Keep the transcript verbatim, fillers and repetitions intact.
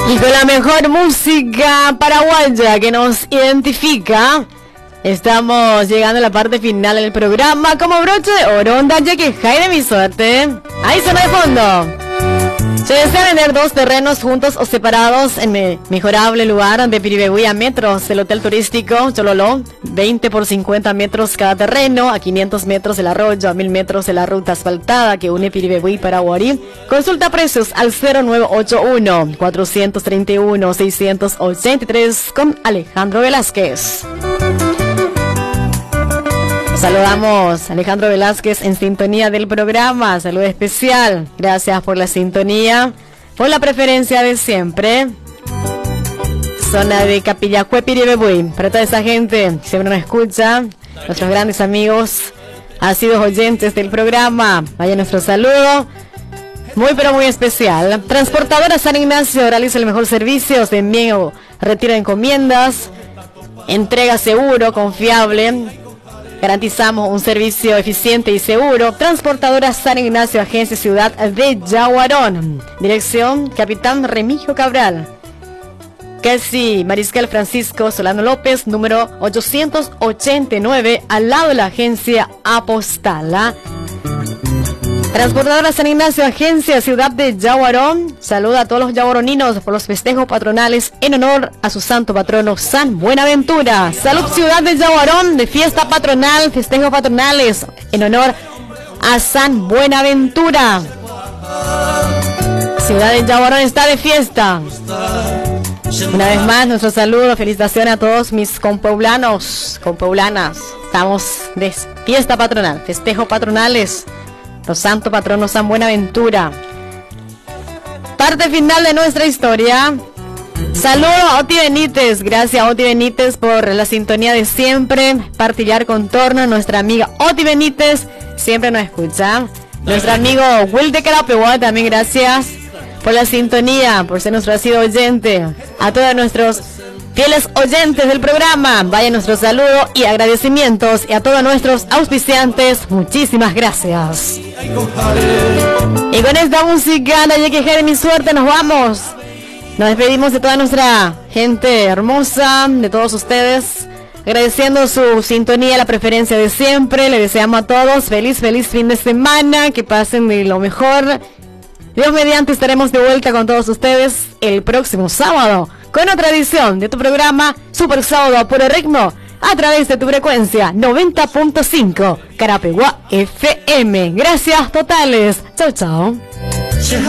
Y con la mejor música paraguaya que nos identifica, estamos llegando a la parte final del programa como broche de oro. Onda ya que jai de mi suerte. Ahí suena de fondo. Se desea vender dos terrenos juntos o separados en mi mejorable lugar de Piribebuy a metros del hotel turístico Chololó, veinte por cincuenta metros cada terreno, a quinientos metros del arroyo, a mil metros de la ruta asfaltada que une Piribebuy para Guarí. Consulta precios al cero nueve ocho uno, cuatro tres uno, seis ocho tres con Alejandro Velázquez. Saludamos a Alejandro Velázquez en sintonía del programa. Saludo especial. Gracias por la sintonía, por la preferencia de siempre. Zona de Capillacué, Piribebuy. Para toda esa gente que siempre nos escucha, nuestros grandes amigos, asiduos oyentes del programa, vaya nuestro saludo. Muy pero muy especial. Transportadora San Ignacio realiza el mejor servicio de envío, retiro de encomiendas, entrega seguro, confiable. Garantizamos un servicio eficiente y seguro. Transportadora San Ignacio, Agencia Ciudad de Yaguarón. Dirección Capitán Remigio Cabral. Casi Mariscal Francisco Solano López, número ochocientos ochenta y nueve, al lado de la Agencia Apostala. Transportadora San Ignacio, Agencia Ciudad de Yaguarón. Saluda a todos los yaguaroninos por los festejos patronales en honor a su santo patrono San Buenaventura. Salud Ciudad de Yaguarón, de fiesta patronal, festejos patronales en honor a San Buenaventura. Ciudad de Yaguarón está de fiesta. Una vez más, nuestro saludo, felicitaciones a todos mis compueblanos, compueblanas. Estamos de fiesta patronal, festejos patronales. Los santos patronos San Buenaventura. Parte final de nuestra historia. Saludo a Oti Benítez. Gracias a Oti Benítez por la sintonía de siempre. Partillar contorno. Nuestra amiga Oti Benítez siempre nos escucha. Nuestro amigo Will de Carapeguá también gracias por la sintonía, por ser nuestro asiduo oyente. A todos nuestros fieles oyentes del programa, vaya nuestro saludo y agradecimientos, y a todos nuestros auspiciantes, muchísimas gracias. Y con esta música, la que de mi suerte, nos vamos. Nos despedimos de toda nuestra gente hermosa, de todos ustedes, agradeciendo su sintonía, la preferencia de siempre. Le deseamos a todos feliz, feliz fin de semana, que pasen de lo mejor. Dios mediante estaremos de vuelta con todos ustedes el próximo sábado con otra edición de tu programa Super Sábado a Puro Ritmo a través de tu frecuencia noventa punto cinco Carapeguá F M. Gracias totales. Chau, chau.